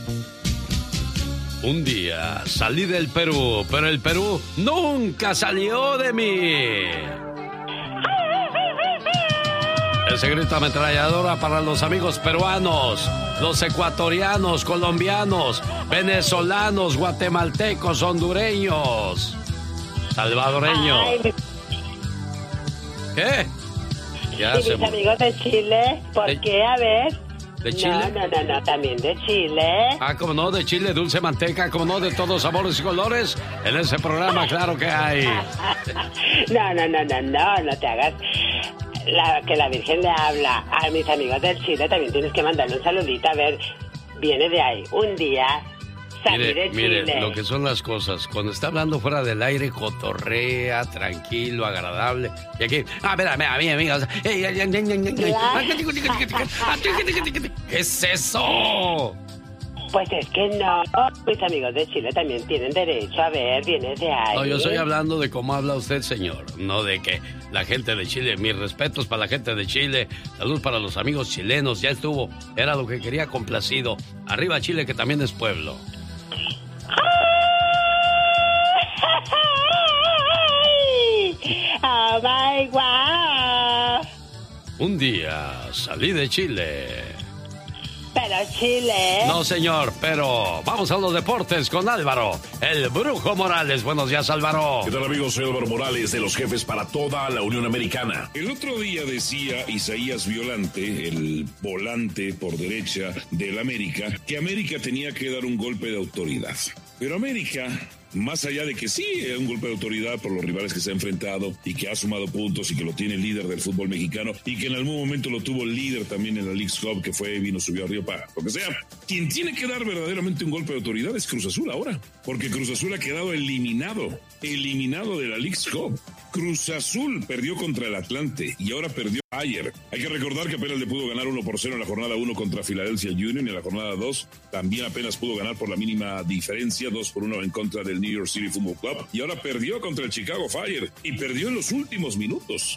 Un día salí del Perú, pero el Perú nunca salió de mí. Ese grito ametralladora para los amigos peruanos, los ecuatorianos, colombianos, venezolanos, guatemaltecos, hondureños, salvadoreños. Ay, ¿Qué? Ya y mis amigos de Chile, ¿por qué? A ver. ¿De Chile? No, también de Chile. Ah, como no, de Chile, dulce manteca, como no, de todos sabores y colores. En ese programa, claro que hay. No te hagas que la Virgen le habla. A mis amigos del Chile también tienes que mandarle un saludito. A ver, viene de ahí. Un día salí de Chile. Mire, lo que son las cosas. Cuando está hablando fuera del aire, cotorrea, tranquilo, agradable. Y aquí, amigos. ¿Qué es eso? Pues es que no, mis amigos de Chile también tienen derecho a ver, viene de ahí. No, yo estoy hablando de cómo habla usted, señor. No de que la gente de Chile, mis respetos para la gente de Chile, salud para los amigos chilenos, ya estuvo. Era lo que quería, complacido. Arriba Chile, que también es pueblo. ¡Oh, my God! Un día salí de Chile. Pero Chile... No, señor, pero vamos a los deportes con Álvaro, el Brujo Morales. Buenos días, Álvaro. ¿Qué tal, amigos? Soy Álvaro Morales, de los jefes para toda la Unión Americana. El otro día decía Isaías Violante, el volante por derecha del América, que América tenía que dar un golpe de autoridad. Pero América, más allá de que sí, es un golpe de autoridad por los rivales que se ha enfrentado y que ha sumado puntos y que lo tiene líder del fútbol mexicano y que en algún momento lo tuvo líder también en la Leagues Cup, que subió arriba para lo que sea. Quien tiene que dar verdaderamente un golpe de autoridad es Cruz Azul ahora, porque Cruz Azul ha quedado eliminado de la Leagues Cup. Cruz Azul perdió contra el Atlante y ahora perdió ayer. Hay que recordar que apenas le pudo ganar 1-0 en la jornada 1 contra Philadelphia Union, y en la jornada 2 también apenas pudo ganar por la mínima diferencia, 2-1 en contra del New York City Football Club, y ahora perdió contra el Chicago Fire, y perdió en los últimos minutos,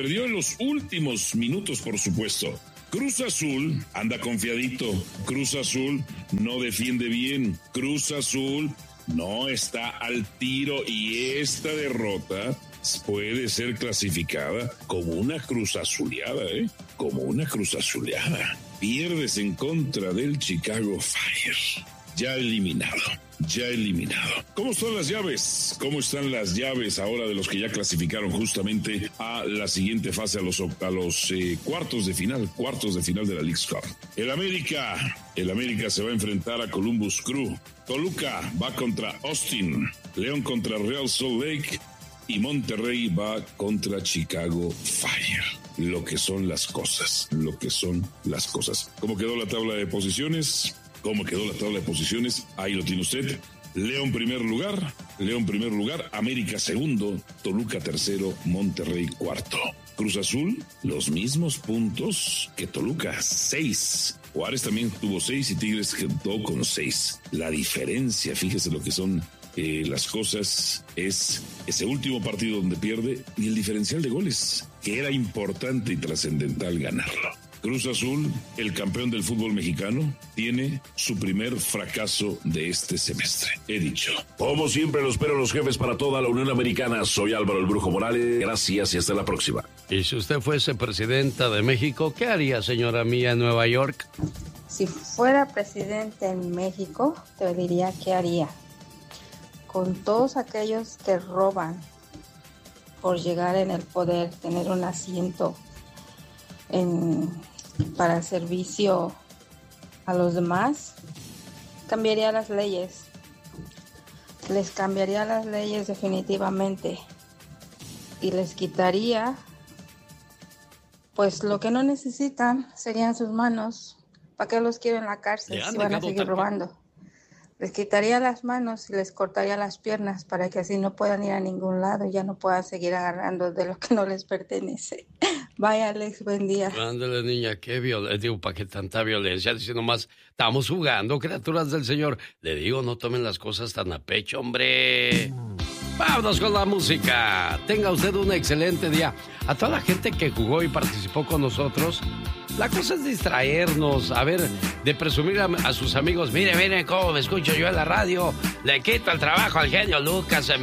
por supuesto. Cruz Azul anda confiadito, Cruz Azul no defiende bien, Cruz Azul no está al tiro, y esta derrota puede ser clasificada como una Cruz Azuleada, como una Cruz Azuleada. Pierdes en contra del Chicago Fire. Ya eliminado. ¿Cómo están las llaves? ¿Cómo están las llaves ahora de los que ya clasificaron justamente a la siguiente fase, a los cuartos de final de la Leagues Cup? El América se va a enfrentar a Columbus Crew. Toluca va contra Austin. León contra Real Salt Lake. Y Monterrey va contra Chicago Fire. Lo que son las cosas. ¿Cómo quedó la tabla de posiciones? Ahí lo tiene usted. León primer lugar, América segundo, Toluca tercero, Monterrey cuarto. Cruz Azul, los mismos puntos que Toluca, 6. Juárez también tuvo 6 y Tigres quedó con 6. La diferencia, fíjese lo que son las cosas, es ese último partido donde pierde y el diferencial de goles, que era importante y trascendental ganarlo. Cruz Azul, el campeón del fútbol mexicano, tiene su primer fracaso de este semestre. He dicho. Como siempre, lo espero los jefes para toda la Unión Americana. Soy Álvaro el Brujo Morales. Gracias y hasta la próxima. Y si usted fuese presidenta de México, ¿qué haría, señora mía, en Nueva York? Si fuera presidente en México, te diría qué haría. Con todos aquellos que roban por llegar en el poder, tener un asiento para servicio a los demás, cambiaría las leyes. Les cambiaría las leyes definitivamente y les quitaría, pues lo que no necesitan serían sus manos. ¿Para qué los quiero en la cárcel si van a seguir robando? Les quitaría las manos y les cortaría las piernas para que así no puedan ir a ningún lado y ya no puedan seguir agarrando de lo que no les pertenece. Vaya, Alex, buen día. Ándale, niña, qué violencia, ¿para qué tanta violencia? Diciendo más, estamos jugando, criaturas del Señor. Le digo, no tomen las cosas tan a pecho, hombre. Vámonos con la música. Tenga usted un excelente día. A toda la gente que jugó y participó con nosotros, La cosa es distraernos, a ver, de presumir a sus amigos. Miren cómo me escucho yo en la radio. Le quito el trabajo al genio Lucas,